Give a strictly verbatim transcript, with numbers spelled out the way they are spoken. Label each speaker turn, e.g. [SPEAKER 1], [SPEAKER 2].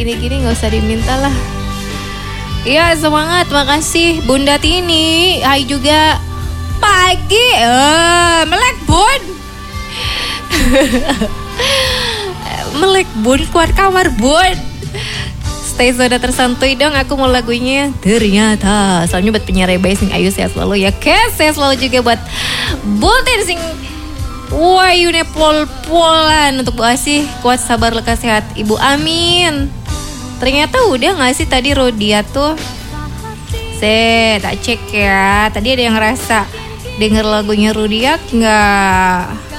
[SPEAKER 1] gini-gini nggak usah diminta lah. Iya semangat, makasih Bunda Tini. Hai juga pagi, uh, melek bun. Melek bun, keluar kamar bun. Stay zona tersantuy dong, aku mau lagunya ternyata. Soalnya buat penyiar Rebay sing ayu sehat selalu ya. Kes sehat selalu juga buat Bultin sing wayune pol-polan. Untuk Bu Asih kuat sabar lekas sehat Ibu, amin. Ternyata udah gak sih tadi Rodia tuh? Saya tak cek ya. Tadi ada yang ngerasa denger lagunya Rodia gak?